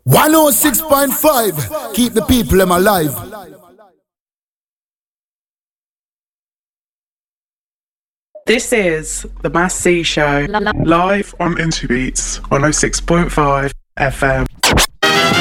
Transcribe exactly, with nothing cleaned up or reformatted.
one oh six point five, keep the people them alive. This is the Mass C Show, live on Interbeats one oh six point five F M.